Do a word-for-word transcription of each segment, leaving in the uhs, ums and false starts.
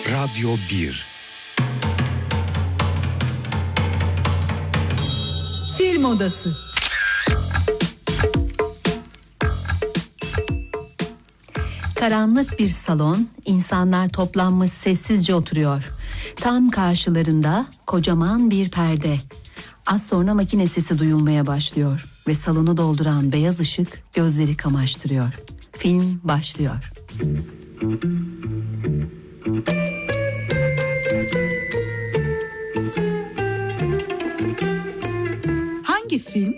Radyo bir. Film Odası. Karanlık bir salon, insanlar toplanmış sessizce oturuyor. Tam karşılarında kocaman bir perde. Az sonra makine sesi duyulmaya başlıyor ve salonu dolduran beyaz ışık gözleri kamaştırıyor. Film başlıyor. Hangi film?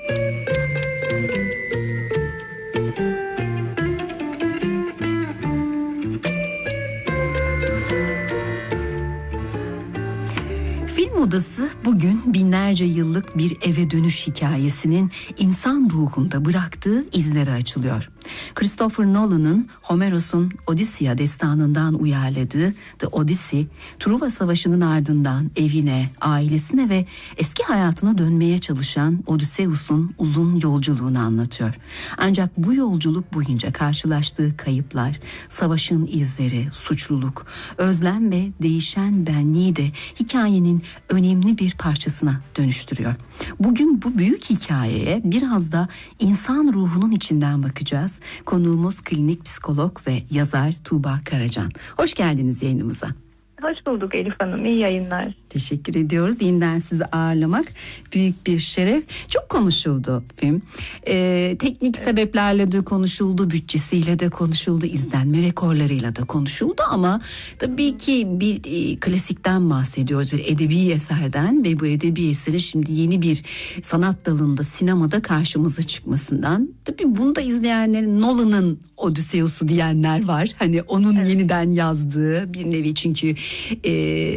Film Odası bugün binlerce yıllık bir eve dönüş hikayesinin insan ruhunda bıraktığı izleri açılıyor. Christopher Nolan'ın Homeros'un Odysseia destanından uyarladığı The Odyssey, Truva Savaşı'nın ardından evine, ailesine ve eski hayatına dönmeye çalışan Odysseus'un uzun yolculuğunu anlatıyor. Ancak bu yolculuk boyunca karşılaştığı kayıplar, savaşın izleri, suçluluk, özlem ve değişen benliği de hikayenin önemli bir parçasına dönüştürüyor. Bugün bu büyük hikayeye biraz da insan ruhunun içinden bakacağız. Konuğumuz klinik psikolog ve yazar Tuğba Karacan. Hoş geldiniz yayınımıza. Hoş bulduk Elif Hanım. İyi yayınlar. Teşekkür ediyoruz. Yeniden sizi ağırlamak büyük bir şeref. Çok konuşuldu film. Ee, teknik evet. sebeplerle de konuşuldu, bütçesiyle de konuşuldu, izlenme rekorlarıyla da konuşuldu ama tabii ki bir e, klasikten bahsediyoruz, bir edebi eserden ve bu edebi eserin şimdi yeni bir sanat dalında, sinemada karşımıza çıkmasından. Tabii bunu da izleyenlerin Nolan'ın Odysseus'u diyenler var. Hani onun evet. yeniden yazdığı bir nevi, çünkü e,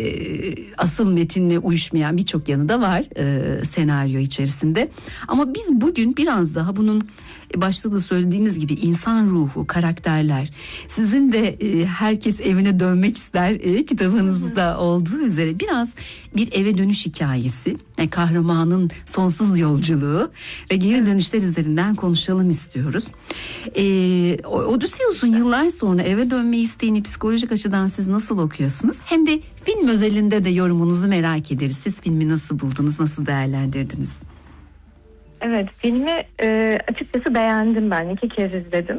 asıl metinle uyuşmayan birçok yanı da var e, senaryo içerisinde. Ama biz bugün biraz daha bunun başta da söylediğimiz gibi insan ruhu, karakterler, sizin de e, herkes evine dönmek ister e, kitabınızda olduğu üzere biraz bir eve dönüş hikayesi, yani kahramanın sonsuz yolculuğu ve geri dönüşler üzerinden konuşalım istiyoruz. E, Odysseus'un yıllar sonra eve dönme isteğini psikolojik açıdan siz nasıl okuyorsunuz? Hem de film özelinde de yorumunuzu merak ederiz. Siz filmi nasıl buldunuz, nasıl değerlendirdiniz? Evet, filmi e, açıkçası beğendim ben. İki kez izledim.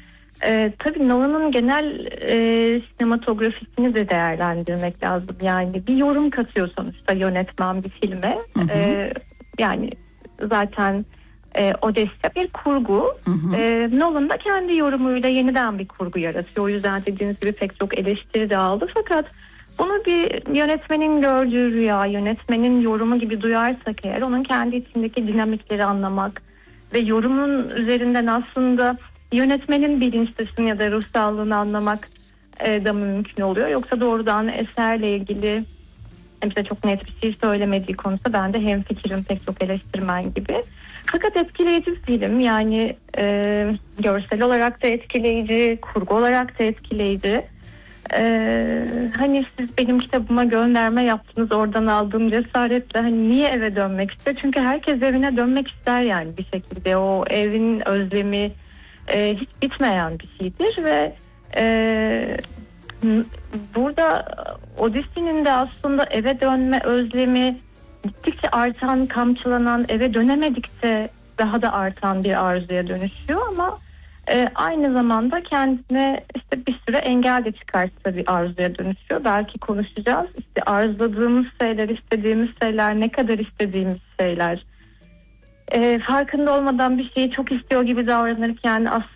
E, tabii Nolan'ın genel e, sinematografisini de değerlendirmek lazım. Yani bir yorum katıyor sonuçta yönetmen bir filme. Hı hı. E, yani zaten e, Odessa bir kurgu. Hı hı. E, Nolan da kendi yorumuyla yeniden bir kurgu yaratıyor. O yüzden dediğiniz gibi pek çok eleştiri de aldı. Fakat bunu bir yönetmenin gördüğü rüya, yönetmenin yorumu gibi duyarsak eğer, onun kendi içindeki dinamikleri anlamak ve yorumun üzerinden aslında yönetmenin bilinç dışını ya da ruh sağlığını anlamak e, da mümkün oluyor. Yoksa doğrudan eserle ilgili bize çok net bir şey söylemediği konusunda ben de hemfikirim pek çok eleştirmen gibi. Fakat etkileyici bir film, yani e, görsel olarak da etkileyici, kurgu olarak da etkileyici. Ee, hani siz benim kitabıma gönderme yaptınız, oradan aldığım cesaretle hani niye eve dönmek ister? Çünkü herkes evine dönmek ister yani bir şekilde. O evin özlemi e, hiç bitmeyen bir şeydir ve e, burada Odysseus'un de aslında eve dönme özlemi gittikçe artan, kamçılanan, eve dönemedikçe daha da artan bir arzuya dönüşüyor ama Ee, aynı zamanda kendine işte bir süre engel de çıkarsa bir arzuya dönüşüyor. Belki konuşacağız. İşte arzuladığımız şeyler, istediğimiz şeyler, ne kadar istediğimiz şeyler. Ee, farkında olmadan bir şeyi çok istiyor gibi davranırken aslında